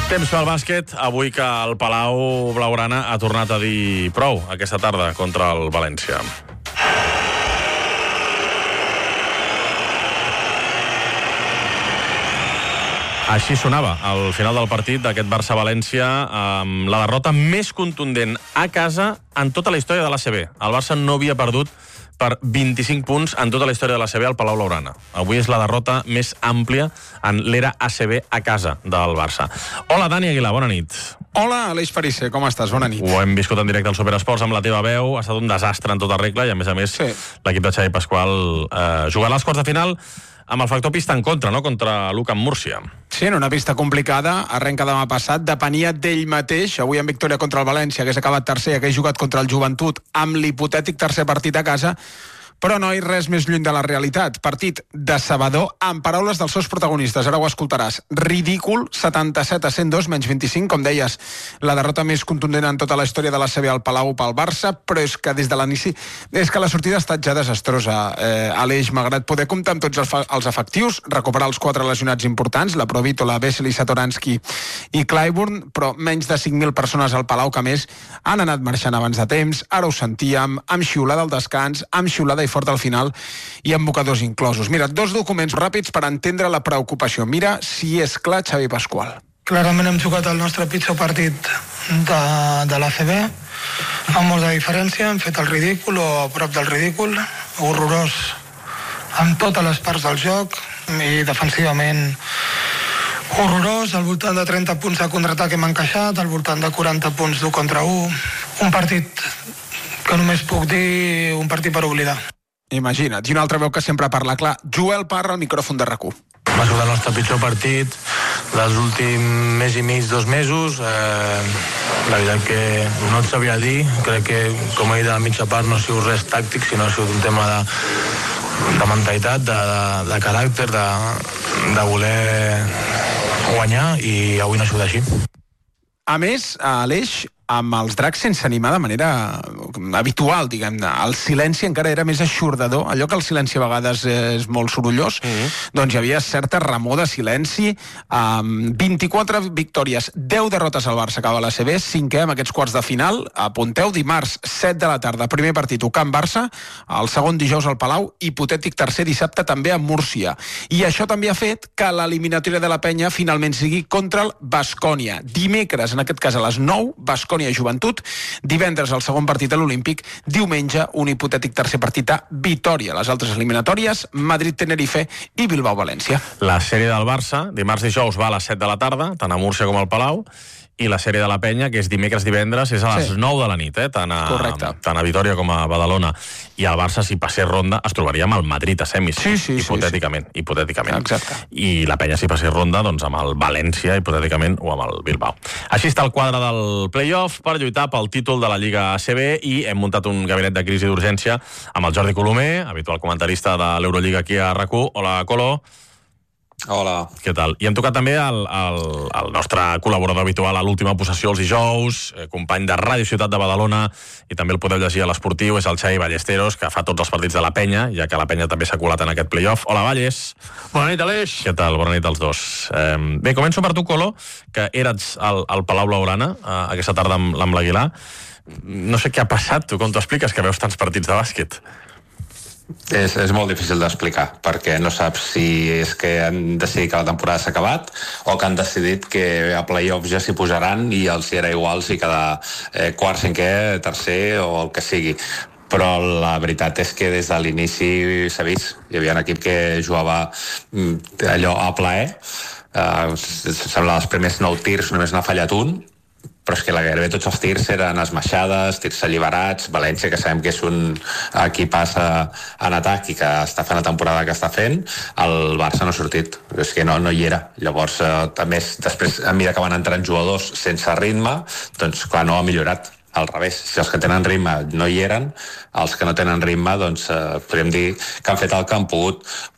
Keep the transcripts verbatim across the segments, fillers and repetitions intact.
Temps pel bàsquet, avui que el Palau Blaugrana ha tornat a dir prou aquesta tarda contra el València. Així sonava al final del partit d'aquest Barça-València, amb la derrota més contundent a casa en tota la història de l'A C B. El Barça no havia perdut per vint-i-cinc punts en tota la història de l'A C B al Palau Blaugrana. Avui és la derrota més àmplia en l'era A C B a casa del Barça. Hola, Dani Aguilar, bona nit. Hola, Aleix Parisser, com estàs? Bona nit. Ho hem viscut en directe al Superesports amb la teva veu. Ha estat un desastre en tota regla i, a més a més, sí. L'equip de Xavi Pasqual eh, jugarà als quarts de final amb el factor pista en contra, no?, contra l'U C amb Múrcia. Sí, en una pista complicada, arrenca demà passat, depenia d'ell mateix, avui en victòria contra el València, hagués acabat tercer, hagués jugat contra el Joventut, amb l'hipotètic tercer partit a casa, però no hi res més lluny de la realitat. Partit decebedor, en paraules dels seus protagonistes, ara ho escoltaràs. Ridícul, setanta-set a cent dos, menys vint-i-cinc, com deies, la derrota més contundent en tota la història de l'A C B al Palau pel Barça, però és que des de l'inici, és que la sortida ha estat ja desastrosa. Eh, Aleix, malgrat poder comptar amb tots els, els efectius, recuperar els quatre lesionats importants, la Provítola, Vesely, Satoransky i Clyburn, però menys de cinc mil persones al Palau, que més han anat marxant abans de temps, ara ho sentíem, amb xiulada al descans, amb xiulada i fort al final i amb mocadors inclosos. Mira, dos documents ràpids per entendre la preocupació. Mira si és clar Xavi Pasqual. Clarament hem jugat el nostre pitjor partit de, de l'A C B, amb molt de diferència, hem fet el ridícul o a prop del ridícul, horrorós en totes les parts del joc i defensivament horrorós, al voltant de trenta punts de contraatac hem encaixat, al voltant de quaranta punts d'un contra un, un partit que només puc dir un partit per oblidar. Imagina't, i una altra veu que sempre parla clar, Joel Parra al micròfon de RAC u. Va ser el nostre pitjor partit dels últims mes i mig, dos mesos. Eh, la veritat que no et sabria dir. Crec que, com he dit a la mitja part, no ha sigut res tàctic, sinó ha sigut un tema de, de mentalitat, de, de, de caràcter, de, de voler guanyar, i avui no ha sigut així. A més, Aleix, amb els dracs sense animar de manera habitual, diguem-ne. El silenci encara era més aixordador. Allò que el silenci a vegades és molt sorollós, mm-hmm. doncs hi havia certa remor de silenci. Um, vint-i-quatre victòries, deu derrotes al Barça, acaba l'A C B, cinquè amb aquests quarts de final. Apunteu, dimarts, set de la tarda, primer partit, U C amb Barça, el segon dijous al Palau, hipotètic tercer dissabte també a Múrcia. I això també ha fet que l'eliminatòria de la penya finalment sigui contra el Baskonia. Dimecres, en aquest cas a les nou, Baskonia i Joventut, divendres el segon partit a l'Olímpic, diumenge un hipotètic tercer partit a Vitòria. Les altres eliminatòries, Madrid-Tenerife i Bilbao-València. La sèrie del Barça, dimarts-dijous, va a les set de la tarda, tant a Múrcia com al Palau, i la sèrie de la penya, que és dimecres-divendres, és a les sí. nou de la nit, eh? tant, a, tant a Vitòria com a Badalona. I el Barça, si passés ronda, es trobaria amb el Madrid a semis, sí, sí, hipotèticament. Sí, sí. hipotèticament. Exacte. I la penya, si passés ronda, doncs amb el València, hipotèticament, o amb el Bilbao. Així està el quadre del play-off per lluitar pel títol de la Lliga A C B, i hem muntat un gabinet de crisi d'urgència amb el Jordi Colomer, habitual comentarista de l'Eurolliga aquí a RAC u. Hola, Colo. Hola. Què tal? I hem tocat també el, el, el nostre col·laborador habitual a l'última possessió els dijous, eh, company de Ràdio Ciutat de Badalona, i també el podeu llegir a l'Esportiu, és el Xavi Ballesteros, que fa tots els partits de la penya, ja que la penya també s'ha colat en aquest play-off. Hola, Valles. Bona nit, Aleix. Què tal? Bona nit als dos. Eh, bé, començo per tu, Colo, que eres al, al Palau Blaugrana eh, aquesta tarda amb, amb l'Aguilar. No sé què ha passat, tu com t'ho expliques, que veus tants partits de bàsquet? És, és molt difícil d'explicar, perquè no saps si és que han decidit que la temporada s'ha acabat o que han decidit que a play-offs ja s'hi posaran i els hi era igual si queda eh, quart, cinquè, tercer o el que sigui. Però la veritat és que des de l'inici s'ha vist. Hi havia un equip que jugava allò a plaer, eh, sembla els primers nou tirs només n'ha fallat un, però és que la gairebé tots els tirs eren esmaixades, tirs alliberats. València, que sabem que és un equip passa en atac i que està fent la temporada que està fent, el Barça no ha sortit, és que no, no hi era. Llavors, eh, també després, a mesura que van entrant jugadors sense ritme, doncs clar, no ha millorat. Al revés, si els que tenen ritme no hi eren, els que no tenen ritme, doncs eh, podríem dir que han fet el que han pogut,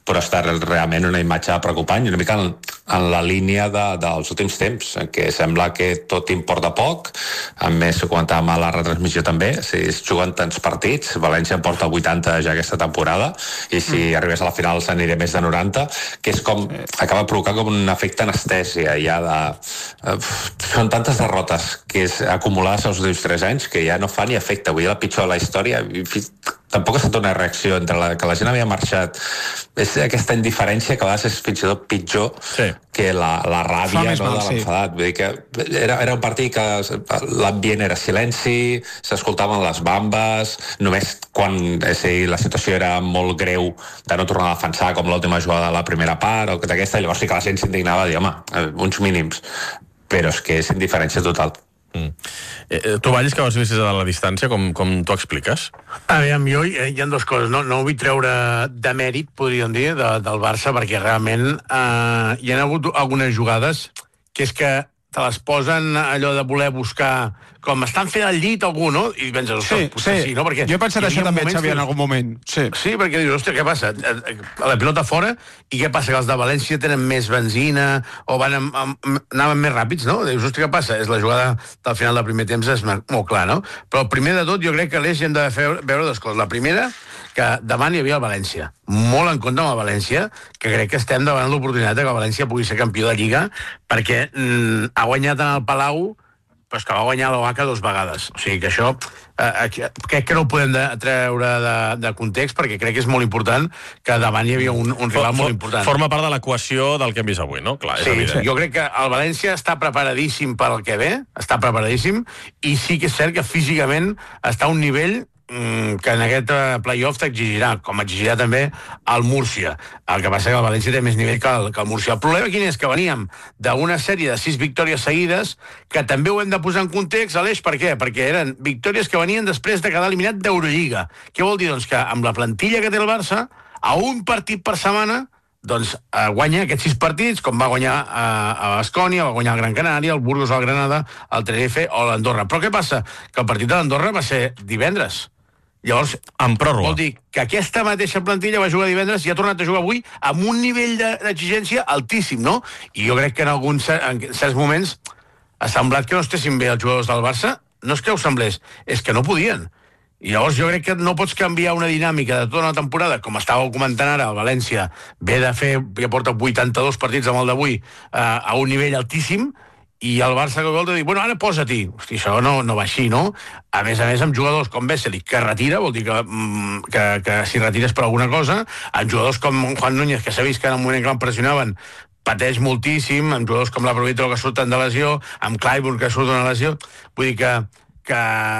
però està realment una imatge preocupant, una mica en, en la línia de, dels últims temps, que sembla que tot importa poc, a més ho comentàvem a la retransmissió també, si es juguen tants partits, València en porta vuitanta ja aquesta temporada, i si mm. arribés a la final s'aniré més de noranta, que és com, acaba provocant com un efecte anestèsia, ja de... Uh, són tantes derrotes que és acumulades als últims tres anys que ja no fa ni efecte, vull dir, la pitjor de la història, i tampoc ha estat una reacció entre la, que la gent havia marxat. És aquesta indiferència que a vegades és fins i tot pitjor sí. que la, la ràbia no, mal, de l'enfadat. Sí. Vull dir que era, era un partit que l'ambient era silenci, s'escoltaven les bambes, només quan és dir, la situació era molt greu de no tornar a defensar, com l'última jugada de la primera part, o d'aquesta, llavors sí que la gent s'indignava, dir, home, uns mínims. Però és que és indiferència total. Mm. Eh, tu, Valls, que vas vistes a la distància, com, com t'ho expliques? A veure, jo hi, hi ha dues coses, no, no ho vull treure de mèrit, podríem dir, de, del Barça, perquè realment eh, hi ha hagut algunes jugades que és que te les posen allò de voler buscar, com estan fent el llit algú, no? I penses, sí, sí. sí, no? Perquè jo he pensat això també, Xavi, en algun moment. Sí, sí perquè dius, hòstia, què passa? La pilota fora, i què passa? Que els de València tenen més benzina, o van amb, amb, anaven més ràpids, no? Dius, hòstia, què passa? És la jugada del final del primer temps, és molt clar, no? Però el primer de tot, jo crec que l'Eix hem de fer, veure dues coses. La primera, que davant hi havia el València. Molt en compte amb el València, que crec que estem davant l'oportunitat que el València pugui ser campió de Lliga, perquè mm, ha guanyat en el Palau, però és que va guanyar l'Oaca dues vegades. O sigui que això eh, crec que no ho podem de, treure de, de context, perquè crec que és molt important que davant hi havia un, un rival For, molt important. Forma part de l'equació del que hem vist avui, no? Clar, és sí, evident. Sí, jo crec que el València està preparadíssim per al que ve, està preparadíssim, i sí que és cert que físicament està a un nivell que en aquest play-off t'exigirà, com exigirà també el Múrcia. El que passa que el València té més nivell que el, que el Múrcia. El problema quin és? Que veníem d'una sèrie de sis victòries seguides, que també ho hem de posar en context, Aleix, per què? Perquè eren victòries que venien després de quedar eliminat d'Eurolliga. Què vol dir? Doncs que amb la plantilla que té el Barça, a un partit per setmana, doncs eh, guanya aquests sis partits, com va guanyar eh, a Baskonia, va guanyar el Gran Canària, el Burgos, el Granada, el Tenerife o l'Andorra. Però què passa? Que el partit de l'Andorra va ser divendres. Llavors, en pròrroga. Vol dir que aquesta mateixa plantilla va jugar divendres i ha tornat a jugar avui amb un nivell d'exigència altíssim, no? I jo crec que en alguns en certs moments ha semblat que no estessin bé els jugadors del Barça. No és que ho semblés, és que no podien. I llavors jo crec que no pots canviar una dinàmica de tota una temporada, com estàveu comentant ara, el València ve de fer, ja porta vuitanta-dos partits amb el d'avui, eh, a un nivell altíssim, i el Barça que vol dir, bueno, ara posa-t'hi. Hosti, això no, no va així, no? A més a més, amb jugadors com Vesely, que retira, vol dir que, que, que si retires per alguna cosa, amb jugadors com Juan Núñez, que s'ha vist que en el moment que l'empressionaven pateix moltíssim, amb jugadors com la Provito que surten de lesió, amb Clyburn que surt d'una lesió, vull dir que que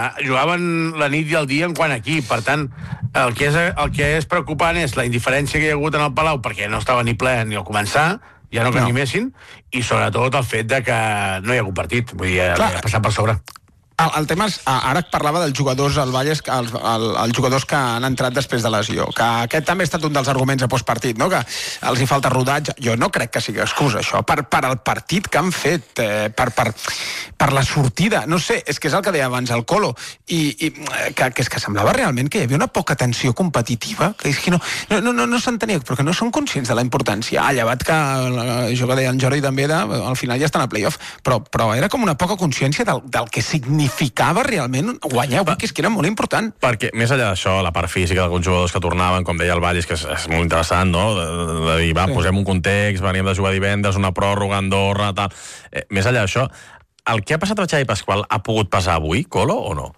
jugaven la nit i el dia en quant aquí. Per tant, el que és, el que és preocupant és la indiferència que hi ha hagut en el Palau, perquè no estava ni ple ni al començar, ja no que no. animessin, i sobretot el fet de que no hi ha hagut partit, vull dir, ha passat per sobre. El, el tema és, ara parlava dels jugadors al Valles, els, el, els jugadors que han entrat després de lesió, que aquest també ha estat un dels arguments a postpartit, no? Que els hi falta rodatge. Jo no crec que sigui excusa, això, per, per el partit que han fet, eh, per, per, per la sortida, no sé, és que és el que deia abans el Colo, i, i que, que és que semblava realment que hi havia una poca tensió competitiva, que és que no, no, no, no s'entenia, però que no són conscients de la importància. Ah, llevat que jo que deia en Jordi també, de, al final ja estan a playoff, però, però era com una poca consciència del, del que significa ficava realment guanyar, que és que era molt important. Perquè, més enllà d'això, la part física d'alguns jugadors que tornaven, com deia el Vallis, que és, és molt interessant, no? De, de, de dir, va, sí. posem un context, veníem de jugar divendres, una pròrroga, Andorra, tal... Eh, més enllà d'això, el que ha passat a Xavi Pasqual ha pogut passar avui, Colo, o no?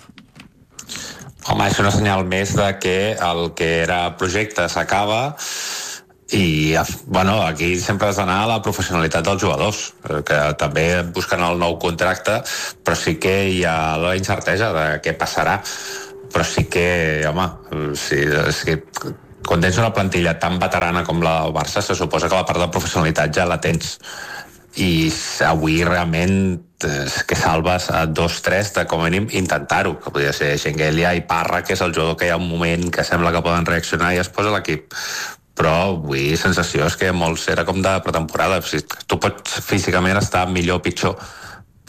Home, és una senyal més de que el que era projecte s'acaba. I, bueno, aquí sempre has d'anar a la professionalitat dels jugadors, que també busquen el nou contracte, però sí que hi ha la incertesa de què passarà. Però sí que, home, sí, és que quan tens una plantilla tan veterana com la del Barça, se suposa que la part de professionalitat ja la tens. I avui realment que salves a dos tres de com a mínim intentar-ho, que podria ser Schengelia i Parra, que és el jugador que hi ha un moment que sembla que poden reaccionar i es posa l'equip. Però avui sensació és que molts era com de pretemporada. O sigui, tu pots físicament estar millor o pitjor,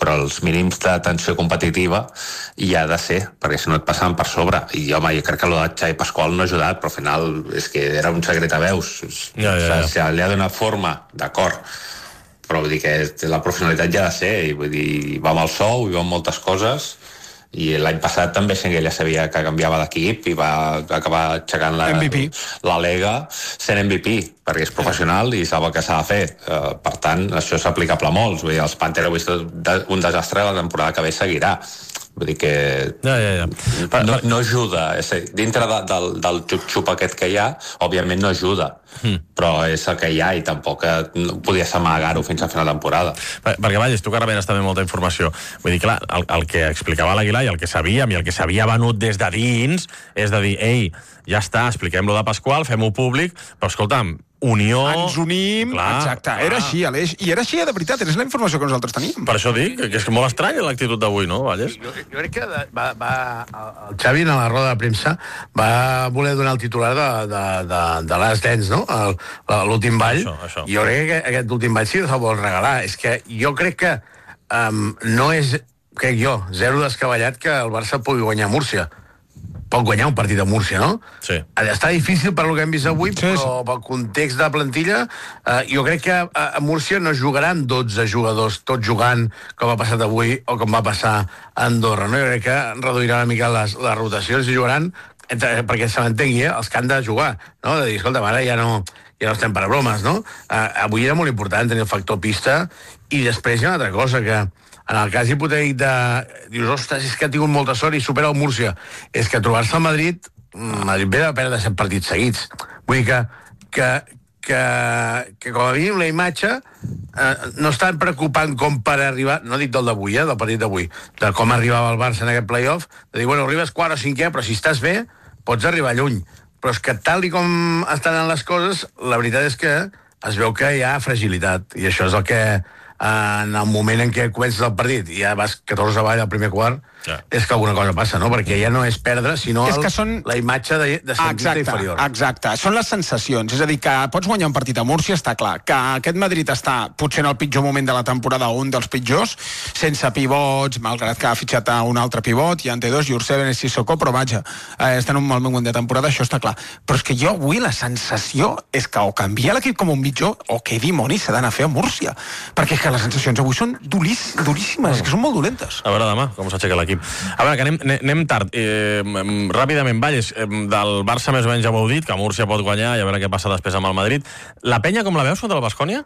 però els mínims de tensió competitiva hi ha de ser, perquè si no et passaven per sobre. I, home, jo crec que el de Xavi Pasqual no ha ajudat, però al final és que era un secret a veus. Ja, ja, ja. Si li ha donat forma, d'acord, però vull dir que la professionalitat ja ha de ser, i vull dir, va amb el sou i va amb moltes coses, i l'any passat també Senguer ja sabia que canviava d'equip i va acabar aixecant la, la Lega sent M V P, perquè és professional i sap el que s'ha de fer. Uh, per tant, això és aplicable a molts. Vull dir, els Panther heu vist un desastre, la temporada que ve seguirà. Vull dir que ja, ja, ja. No, no ajuda. És a dir, dintre de, del, del xup-xup aquest que hi ha, òbviament no ajuda, mm. però és el que hi ha i tampoc no podies amagar-ho fins a final de temporada. Per, perquè, Valles, tu que rebenes també molta informació. Vull dir, clar, el, el que explicava l'Aguilar i el que sabíem i el que s'havia venut des de dins és de dir, ei, ja està, expliquem-lo de Pasqual, fem-ho públic, però escolta'm, unió... Ens unim, clar, exacte. Clar. Era així, Aleix, i era així de veritat, és la informació que nosaltres tenim. Per això dic, que és molt estranya l'actitud d'avui, no, Valles? Jo, jo crec que va, va, el Xavi, en la roda de premsa, va voler donar el titular de, de, de, de Last Dance, no? L'últim ball. Això, això. Jo crec que aquest últim ball sí que se'l vol regalar. És que jo crec que um, no és, crec jo, zero descabellat que el Barça pugui guanyar Múrcia. Pot guanyar un partit a Múrcia, no? Sí. Està difícil per lo que hem vist avui, sí, però sí. Pel context de plantilla, eh, jo crec que a, a Múrcia no jugaran dotze jugadors, tots jugant com ha passat avui o com va passar a Andorra, no? Jo crec que reduirà una mica les, les rotacions i jugaran, entre, perquè se m'entengui, eh, els que han de jugar, no? De dir, escolta, ara ja no, ja no estem per a bromes, no? Eh, avui era molt important tenir el factor pista i després hi ha una altra cosa que en el cas hipotètic de... Dius, ostres, és que ha tingut molta sort i supera el Múrcia. És que trobar-se al Madrid, Madrid ve de perdre set partits seguits. Vull dir que, que, que, que com a mínim la imatge eh, no és tan preocupant com per arribar, no dic del d'avui, eh, del partit d'avui, de com arribava el Barça en aquest play-off, de dir, bueno, arribes quart o cinquè, però si estàs bé, pots arribar lluny. Però és que tal i com estan les coses, la veritat és que es veu que hi ha fragilitat, i això és el que... en el moment en què comences el partit i ja vas catorze avall al primer quart, ja. És que alguna cosa passa, no? Perquè ja no és perdre, sinó és el, que són... la imatge de, de sentir-te inferior. Exacte, són les sensacions. És a dir, que pots guanyar un partit a Múrcia, està clar. Que aquest Madrid està potser en el pitjor moment de la temporada, un dels pitjors, sense pivots, malgrat que ha fitxat a un altre pivot, i ante dos, Jurseven i Sissoko, però vaja, eh, està en un mal moment de temporada, això està clar. Però és que jo avui la sensació és que o canvia l'equip com un mitjó, o què dimonis s'ha d'anar a fer a Múrcia. Perquè és que les sensacions avui són duríss, duríssimes, és que són molt dolentes. A veure demà com s'aixeca l'equip. A veure, que anem, anem tard. Eh, ràpidament, Valles, eh, del Barça més o menys ja ho heu dit, que Múrcia pot guanyar i a veure què passa després amb el Madrid. La penya com la veus contra el Baskonia?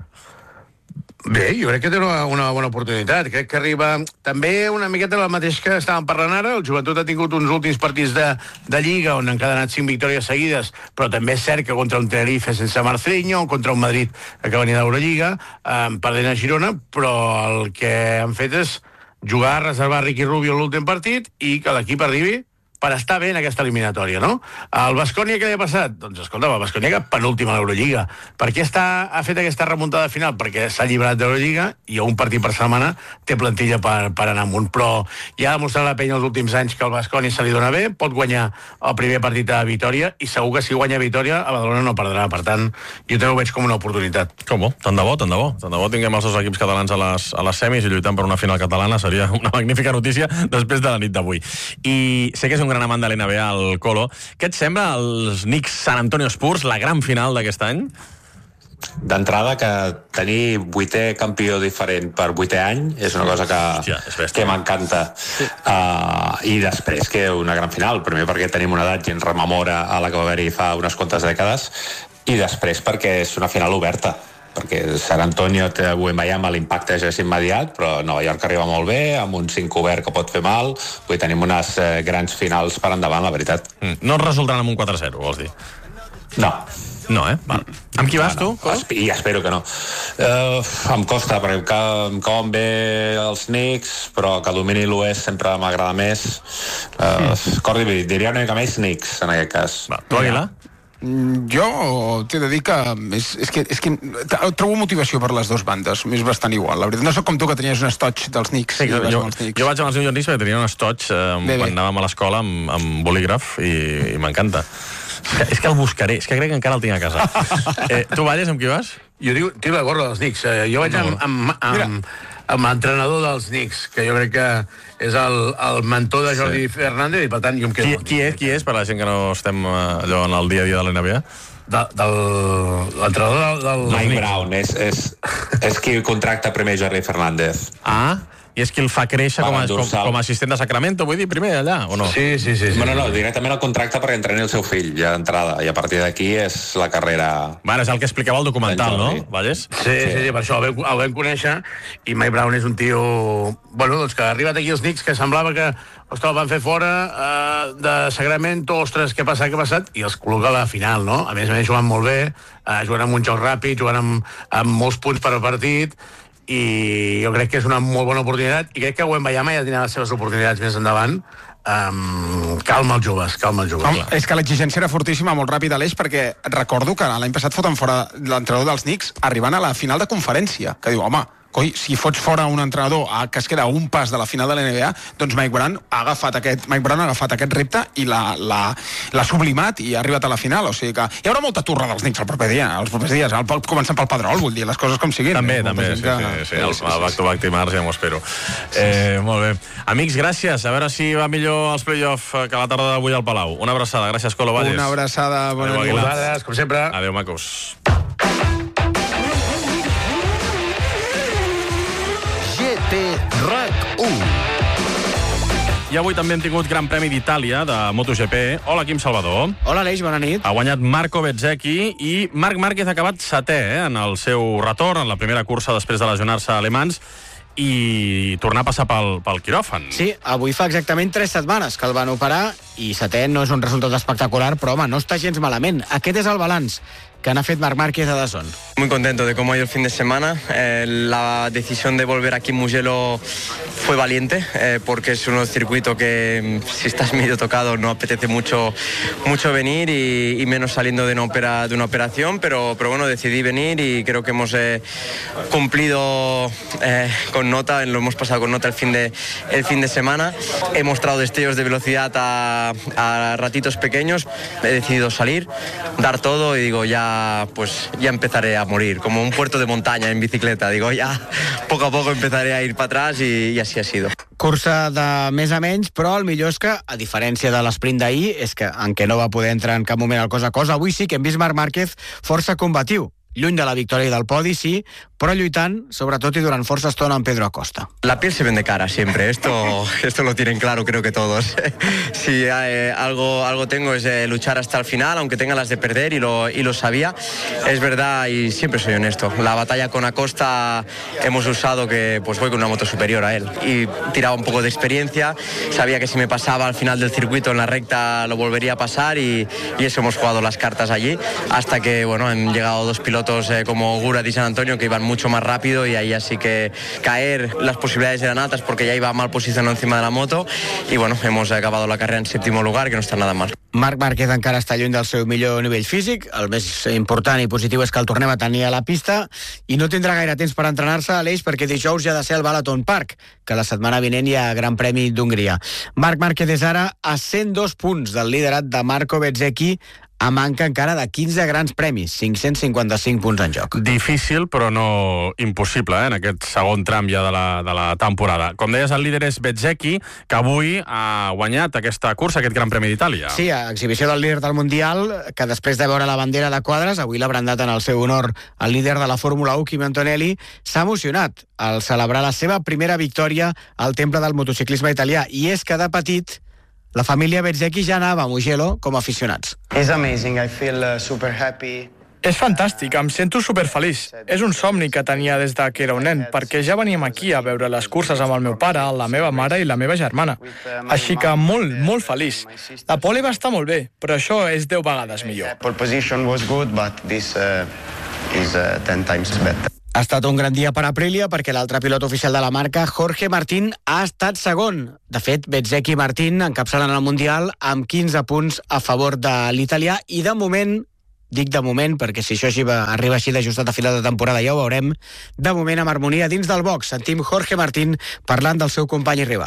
Bé, jo crec que té una, una bona oportunitat. Crec que arriba també una miqueta el mateix que estàvem parlant ara. El Joventut ha tingut uns últims partits de, de Lliga on han encadenat cinc victòries seguides, però també és cert que contra un Tenerife sense Marcelinho, contra un Madrid que venia d'Eurolliga, eh, perdent a Girona, però el que han fet és jugar, reservar Ricky Rubio l'últim partit i que l'equip arribi per estar bé en aquesta eliminatòria, no? El Baskonia què li ha passat? Doncs escolta, el Baskonia que penúltim a l'Eurolliga. Per què està, ha fet aquesta remuntada final? Perquè s'ha alliberat d'Eurolliga i a un partit per setmana té plantilla per, per anar amunt. Però ja ha demostrat la penya els últims anys que el Baskonia se li dona bé, pot guanyar el primer partit a Vitòria i segur que si guanya Vitòria a Badalona no perdrà. Per tant, jo també ho veig com una oportunitat. Com? Tant de bo, tant de bo. Tant de bo tinguem els dos equips catalans a les, a les semis i lluitant per una final catalana seria una magnífica notícia després de la nit d'avui. I sé que és un gran amant de l'N B A, el Colo. Què et sembla els Knicks San Antonio Spurs, la gran final d'aquest any? D'entrada, que tenir vuitè campió diferent per vuitè any és una cosa que, Hòstia, que m'encanta. Sí. Uh, I després que una gran final, primer perquè tenim una edat i ens rememora a la que va haver-hi fa unes quantes dècades, i després perquè és una final oberta, perquè San Antonio té Wembanyama, l'impacte ja és immediat, però Nova York arriba molt bé, amb un cinc obert que pot fer mal, vull tenim unes eh, grans finals per endavant, la veritat. Mm. No es resoldran amb un quatre zero, vols dir? No. No, eh? Val. Amb qui vas, no, no. tu? I espero que no. Uh, em costa, perquè em cauen bé els Knicks, però que domini l'Oest sempre m'agrada més. Uh, mm. Cordi, diria una mica més Knicks, en aquest cas. Va, tu, Aguilar? Jo t'he de dir que és, és que, és que trobo motivació per les dues bandes, és bastant igual, la veritat. No soc com tu, que tenies un estoig dels Knicks. Sí, jo, jo, jo vaig amb els New York Knicks perquè tenia un estoig eh, bé, quan bé. anàvem a l'escola amb, amb bolígraf i, i m'encanta. És que, és que el buscaré, és que crec que encara el tinc a casa. Eh, tu, Valles, amb qui vas? Jo dic, tinc la gorra dels Knicks. Eh, jo vaig amb, amb, amb, amb l'entrenador dels Knicks, que jo crec que és el, el mentor de Jordi sí. Fernández, i per tant jo em quedo... Qui, qui, és, qui és, per la gent que no estem allò en el dia a dia de l'N B A? De, del l'entrenador del, del Mike Brown és, és, és qui contracta primer Jordi Fernández. Ah, i és qui el fa créixer com a, com, com a assistent de Sacramento, vull dir, primer allà, o no? Sí, sí, sí. sí. Bueno, no, directament el contracte perquè entreni el seu fill, ja d'entrada, i a partir d'aquí és la carrera... Bueno, és el que explicava el documental, no? Vallès? Sí, sí, sí, sí, per això el vam, el vam conèixer, i Mike Brown és un tio... Bueno, doncs que ha arribat aquí als Knicks, que semblava que, ostres, el van fer fora eh, de Sacramento, ostres, què ha passat, què ha passat, i els col·loca a la final, no? A més a més, jugant molt bé, eh, jugant amb un joc ràpid, jugant amb, amb molts punts per partit, i jo crec que és una molt bona oportunitat, i crec que Wembanyama ja tindrà les seves oportunitats més endavant. Um, calma els joves, calma els joves. No, és que l'exigència era fortíssima, molt ràpid a l'Eix, perquè recordo que l'any passat foten fora l'entrenador dels Knicks arribant a la final de conferència, que diu, home, coi, si fots fora un entrenador a, que es queda un pas de la final de l'N B A, doncs Mike Brown ha agafat aquest, Mike Brown ha agafat aquest repte i l'ha sublimat i ha arribat a la final, o sigui que hi haurà molta turra dels Knicks el proper dia, els propers dies, el, començant pel Pedrol, vull dir, les coses com siguin. També, també, sí, que... sí, sí, el, el back-to-back dimarts ja m'ho espero. Eh, molt bé. Amics, gràcies, a veure si va millor els play-off que la tarda d'avui al Palau. Una abraçada, gràcies Colo Valles. Una abraçada, bona nit. Adéu, com sempre. Adéu, macos. RAC u. I avui també hem tingut Gran Premi d'Itàlia de MotoGP. Hola, Quim Salvador. Hola, Aleix, bona nit. Ha guanyat Marco Bezzecchi i Marc Márquez ha acabat setè eh, en el seu retorn, en la primera cursa després de lesionar-se a Le Mans i tornar a passar pel, pel quiròfan. Sí, avui fa exactament tres setmanes que el van operar i setè no és un resultat espectacular, però home, no està gens malament. Aquest és el balanç que n'ha fet Marc Márquez a Dazón. Muy contento de cómo ha ido el fin de semana. Eh, la decisión de volver aquí en Mugello fue valiente, eh, porque es un circuito que si estás medio tocado no apetece mucho, mucho venir y, y menos saliendo de una, opera, de una operación, pero, pero bueno, decidí venir y creo que hemos eh, cumplido eh, con nota, lo hemos pasado con nota el fin de, el fin de semana. He mostrado destellos de velocidad a, a ratitos pequeños, he decidido salir, dar todo y digo, ya pues ya empezaré a morir, como un puerto de montaña en bicicleta, digo, ya poco a poco empezaré a ir para atrás y, y así ha sido. Cursa de més a menys, però el millor és que, a diferència de l'esprint d'ahir, és que en què no va poder entrar en cap moment al cos a cos, avui sí que hem vist Marc Márquez força combatiu. Lluny de la victòria i del podi, sí, però lluitant, sobretot i durant força estona amb Pedro Acosta. La piel se vende cara siempre, esto, esto lo tienen claro creo que todos. Si eh, algo, algo tengo es eh, luchar hasta el final, aunque tenga las de perder y lo, y lo sabía. Es verdad y siempre soy honesto. La batalla con Acosta hemos usado que pues voy con una moto superior a él y tiraba un poco de experiencia, sabía que si me pasaba al final del circuito en la recta lo volvería a pasar y, y eso hemos jugado las cartas allí hasta que bueno, han llegado dos pilotos Eh, como Gura y San Antonio que iban mucho más rápido y ahí así que caer las posibilidades eran altas porque ya iba mal posicionado encima de la moto y bueno, hemos acabado la carrera en séptimo lugar, que no està nada mal. Marc Márquez encara està lluny del seu millor nivell físic, el més important i positiu és que el tornem a tenir a la pista i no tindrà gaire temps per entrenar-se a l'Eix perquè dijous ja ha de ser al Balaton Park, que la setmana vinent hi ha Gran Premi d'Hongria. Marc Márquez és ara a cent dos punts del liderat de Marco Bezzecchi, a manca encara de quinze grans premis, cinc-cents cinquanta-cinc punts en joc. Difícil, però no impossible, eh, en aquest segon tram ja de la, de la temporada. Com deies, el líder és Bezzecchi, que avui ha guanyat aquesta cursa, aquest Gran Premi d'Itàlia. Sí, a exhibició del líder del Mundial, que després de veure la bandera de quadres, avui l'ha brandat en el seu honor el líder de la Fórmula u, Kimi Antonelli, s'ha emocionat al celebrar la seva primera victòria al temple del motociclisme italià. I és que de petit la família Bezzecchi ja anava a Mugello com a aficionats. It's amazing, I feel uh, super happy. És fantàstic, em sento superfeliç. És un somni que tenia des de que era un nen, perquè ja veníem aquí a veure les curses amb el meu pare, la meva mare i la meva germana. Així que molt, molt feliç. La pole va estar molt bé, però això és deu vegades millor. Pole position was good, but this uh, is uh, ten times better. Ha estat un gran dia per Aprilia perquè l'altre pilot oficial de la marca, Jorge Martín, ha estat segon. De fet, Bezzecchi i Martín encapçalen el Mundial amb quinze punts a favor de l'italià i de moment, dic de moment perquè si això així va, arriba així d'ajustat a final de temporada ja ho veurem, de moment amb harmonia dins del box sentim Jorge Martín parlant del seu company i rival.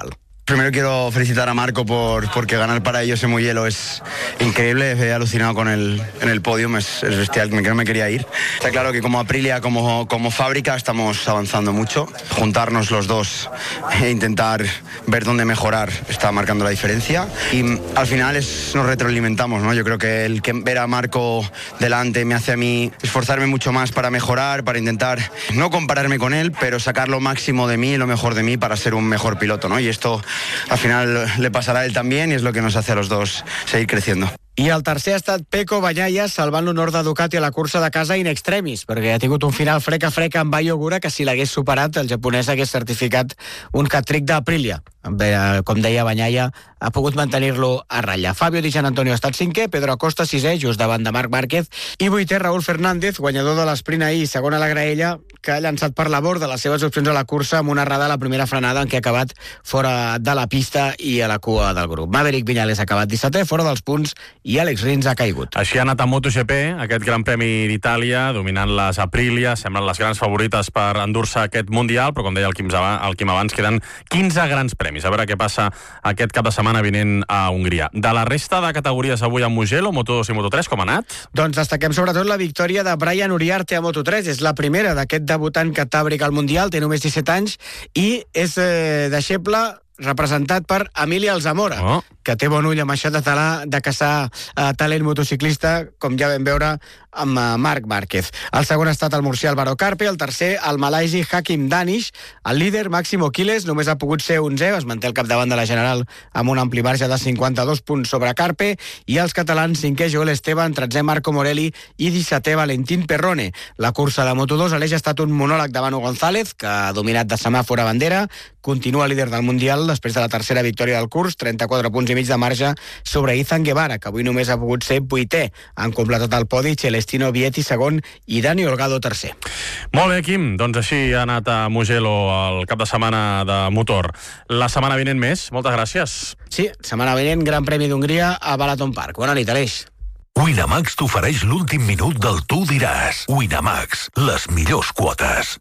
Primero quiero felicitar a Marco por, porque ganar para ellos en Mugello es increíble. He alucinado con el, en el podium, es, es bestial, que no me quería ir. Está claro que como Aprilia, como, como fábrica, estamos avanzando mucho. Juntarnos los dos e intentar ver dónde mejorar está marcando la diferencia. Y al final es, nos retroalimentamos, ¿no? Yo creo que el que ver a Marco delante me hace a mí esforzarme mucho más para mejorar, para intentar no compararme con él, pero sacar lo máximo de mí, lo mejor de mí para ser un mejor piloto, ¿no? Y esto al final le pasará a él también y es lo que nos hace a los dos seguir creciendo. I el tercer ha estat Pecco Bagnaia salvant l'honor de Ducati a la cursa de casa in extremis, perquè ha tingut un final freca-freca amb Bayo Ogura que si l'hagués superat el japonès hagués certificat un hat-trick d'Aprilia. Com deia Bagnaia, ha pogut mantenir-lo a ratlla. Fabio Di Gianantonio ha estat cinquè, Pedro Acosta sisè, just davant de Marc Márquez, i vuitè Raúl Fernández, guanyador de l'esprint ahir, segon a la graella, que ha llançat per la borda les seves opcions a la cursa amb una errada a la primera frenada en què ha acabat fora de la pista i a la cua del grup. Maverick Viñales ha acabat dissetè, fora dels punts, i Àlex Rins ha caigut. Així ha anat a MotoGP, aquest Gran Premi d'Itàlia, dominant les Aprilia, semblen les grans favorites per endur-se aquest Mundial, però com deia el Quim, el Quim abans, queden quinze grans premis. A veure què passa aquest cap de setmana vinent a Hongria. De la resta de categories avui a Mugello, Moto dos i Moto tres, com ha anat? Doncs destaquem sobretot la victòria de Brian Uriarte a Moto tres. És la primera d'aquest debutant catàbric al Mundial, té només disset anys i és eh, deixeble representat per Emili Alzamora, oh. que té bon ull amb això de, talà, de caçar eh, talent motociclista, com ja vam veure amb uh, Marc Márquez. El segon ha estat el murcià Álvaro Carpe, el tercer el malaisi Hakim Danish, el líder Máximo Quiles només ha pogut ser onzè, es manté al capdavant de la general amb un ampli marge de cinquanta-dos punts sobre Carpe, i els catalans cinquè Joel Esteban, tretzè Marco Morelli i dissetè Valentín Perrone. La cursa de Moto dos a l'eix ha estat un monòleg de Manu González, que ha dominat de semàfor a bandera, continua líder del Mundial després de la tercera victòria del curs, trenta-quatre punts i mig de marge sobre Izan Guevara, que avui només ha pogut ser vuitè. Han completat el podi Celestino Vietti segon i Dani Olgado tercer. Molt bé, Quim. Doncs així ha anat a Mugello el cap de setmana de motor. La setmana vinent més. Moltes gràcies. Sí, setmana vinent, Gran Premi d'Hongria a Balaton Park. Bona nit, Aleix. Winamax t'ofereix l'últim minut del Tu diràs. Winamax, les millors quotes.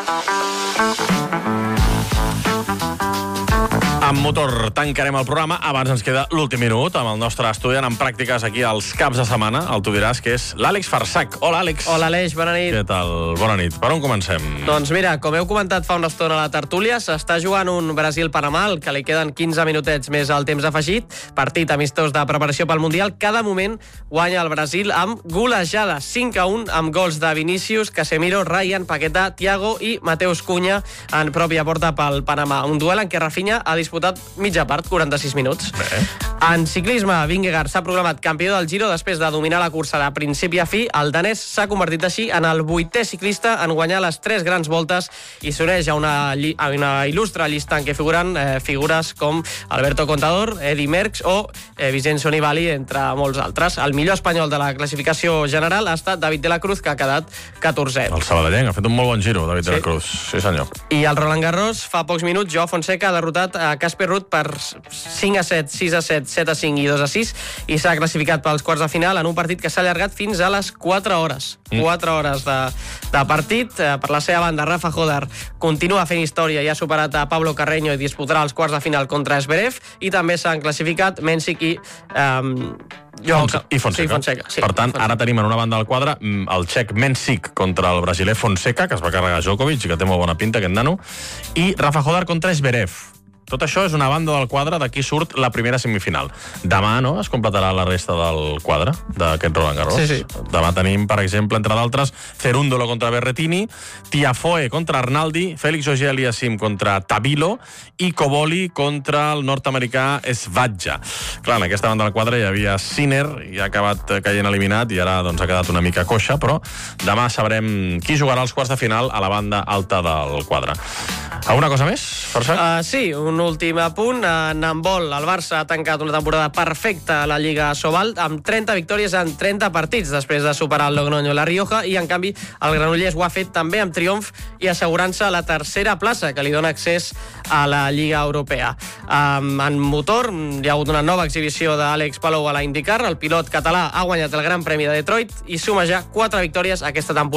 Amb motor tancarem el programa. Abans ens queda l'últim minut amb el nostre estudiant en pràctiques aquí als caps de setmana, el Tu diràs, que és l'Àlex Farsac. Hola, Àlex. Hola, Aleix, bona nit. Què tal? Bona nit. Per on comencem? Doncs mira, com heu comentat fa una estona a la tertúlia, s'està jugant un Brasil-Panamà, al que li queden quinze minutets més al temps afegit. Partit amistós de preparació pel Mundial. Cada moment guanya el Brasil amb golejada, cinc a un, amb gols de Vinícius, Casemiro, Ryan, Paquetá, Thiago i Mateus Cunha en pròpia porta pel Panamà. Un duel en què Rafinha ha disputat mitja part, quaranta-sis minuts. Bé. En ciclisme, Vingegaard s'ha proclamat campió del Giro després de dominar la cursa de principi a fi. El danès s'ha convertit així en el vuitè ciclista en guanyar les tres grans voltes i s'uneix a una, a una il·lustre llista en què figuren eh, figures com Alberto Contador, Eddy Merckx o eh, Vincenzo Nibali, entre molts altres. El millor espanyol de la classificació general ha estat David de la Cruz, que ha quedat catorzè. El sabadellenc ha fet un molt bon giro, David sí. de la Cruz. Sí, senyor. I el Roland Garros, fa pocs minuts, Joao Fonseca ha derrotat a Casper Ruud per cinc a set, sis a set, set a cinc i dos a sis i s'ha classificat pels quarts de final en un partit que s'ha allargat fins a les quatre hores. Mm. quatre hores de, de partit. Per la seva banda, Rafa Hodar continua fent història i ha superat a Pablo Carreño i disputarà els quarts de final contra Zverev, i també s'han classificat Mensik i... Um, jo, I Fonseca. Sí, Fonseca sí, per tant, Fonseca. Ara tenim en una banda del quadre el txec Mensik contra el brasiler Fonseca, que es va carregar Djokovic, que té molt bona pinta, aquest nano, i Rafa Hodar contra Zverev. Tot això és una banda del quadre d'aquí surt la primera semifinal. Demà, no?, es completarà la resta del quadre d'aquest Roland Garros. Sí, sí. Demà tenim, per exemple, entre d'altres, Cerúndolo contra Berrettini, Tiafoe contra Arnaldi, Félix Auger-Aliassime contra Tabilo i Coboli contra el nord-americà Svatja. Clar, en aquesta banda del quadre hi havia Sinner, i ha acabat caient eliminat, i ara doncs, ha quedat una mica coixa, però demà sabrem qui jugarà als quarts de final a la banda alta del quadre. Alguna cosa més, Farsac? Uh, sí, un últim apunt. En handbol, el Barça ha tancat una temporada perfecta a la Lliga Sobal amb trenta victòries en trenta partits després de superar el Logroño i la Rioja, i en canvi el Granollers ho ha fet també amb triomf i assegurant-se la tercera plaça que li dona accés a la Lliga Europea. Um, en motor hi ha hagut una nova exhibició d'Àlex Palou a la IndyCar. El pilot català ha guanyat el Gran Premi de Detroit i suma ja quatre victòries aquesta temporada.